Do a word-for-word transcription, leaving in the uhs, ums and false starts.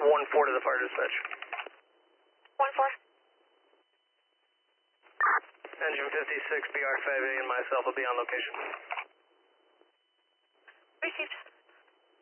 one four to the fire dispatch. one four. Engine fifty-six, B R five A, and myself will be on location. Received.